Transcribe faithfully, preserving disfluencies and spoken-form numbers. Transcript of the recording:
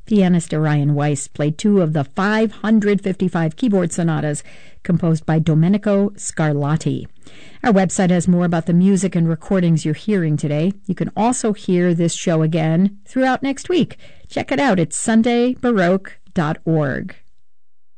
Pianist Orion Weiss played two of the five hundred fifty-five keyboard sonatas composed by Domenico Scarlatti. Our website has more about the music and recordings you're hearing today. You can also hear this show again throughout next week. Check it out at sunday baroque dot org.